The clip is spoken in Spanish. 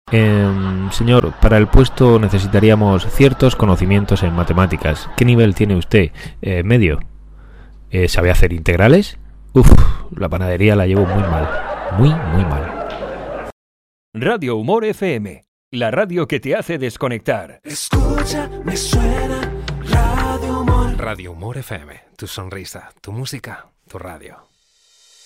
Señor, para el puesto necesitaríamos ciertos conocimientos en matemáticas. ¿Qué nivel tiene usted? Medio. ¿Sabe hacer integrales? Uf, la panadería la llevo muy mal. Muy, muy mal. Radio Humor FM, la radio que te hace desconectar. Escucha, me suena Radio Humor. Radio Humor FM, tu sonrisa, tu música, tu radio.